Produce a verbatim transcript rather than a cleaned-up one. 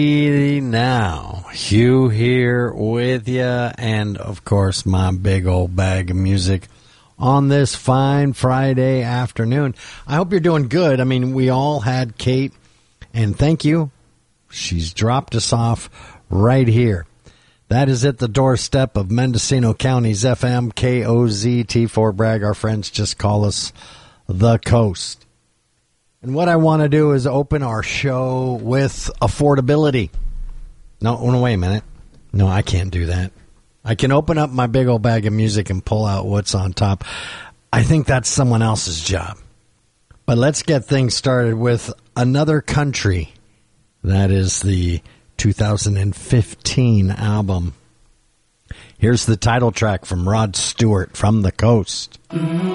Now, Hugh here with you, and of course my big old bag of music on this fine Friday afternoon. I hope you're doing good. I mean, we all had Kate, and thank you. She's dropped us off right here. That is at the doorstep of Mendocino County's F M K O Z T four Bragg. Our friends just call us the Coast. And what I want to do is open our show with affordability. No, no, wait a minute. No, I can't do that. I can open up my big old bag of music and pull out what's on top. I think that's someone else's job. But let's get things started with another country. That is the two thousand fifteen album. Here's the title track from Rod Stewart, From the Coast.